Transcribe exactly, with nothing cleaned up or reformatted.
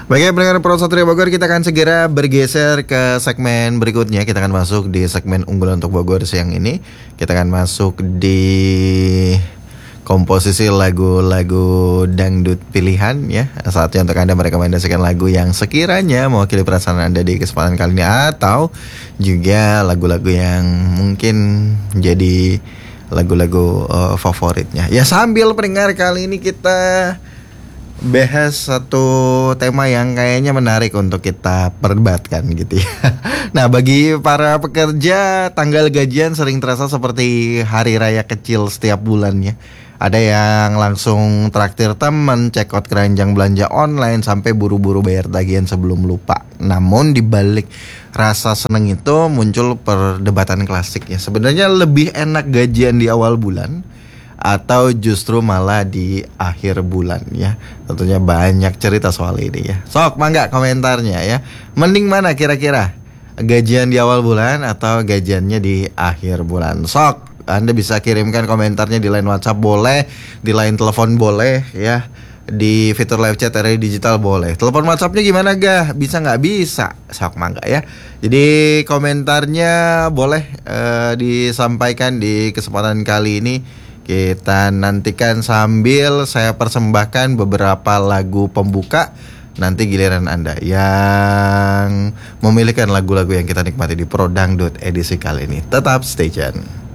Baiknya pendengar Pro Satria Bogor, kita akan segera bergeser ke segmen berikutnya. Kita akan masuk di segmen unggulan untuk Bogor siang ini. Kita akan masuk di komposisi lagu-lagu dangdut pilihan ya. Saatnya untuk Anda merekomendasikan lagu yang sekiranya mewakili perasaan Anda di kesempatan kali ini, atau juga lagu-lagu yang mungkin jadi lagu-lagu uh, favoritnya. Ya, sambil pendengar, kali ini kita bahas satu tema yang kayaknya menarik untuk kita perdebatkan gitu ya. Nah, bagi para pekerja, tanggal gajian sering terasa seperti hari raya kecil setiap bulannya. Ada yang langsung traktir teman, check out keranjang belanja online, sampai buru-buru bayar tagihan sebelum lupa. Namun dibalik rasa seneng itu muncul perdebatan klasik ya. Sebenarnya lebih enak gajian di awal bulan atau justru malah di akhir bulan ya. Tentunya banyak cerita soal ini ya. Sok mangga komentarnya ya. Mending mana kira-kira? Gajian di awal bulan atau gajiannya di akhir bulan? Sok, Anda bisa kirimkan komentarnya di line WhatsApp boleh, di line telepon boleh ya, di fitur live chat area digital boleh. Telepon WhatsAppnya gimana gah? Bisa nggak? Bisa. Sok mangga ya. Jadi komentarnya boleh uh, disampaikan di kesempatan kali ini. Kita nantikan sambil saya persembahkan beberapa lagu pembuka. Nanti giliran Anda yang memilihkan lagu-lagu yang kita nikmati di Pro Dangdut edisi kali ini. Tetap stay tune.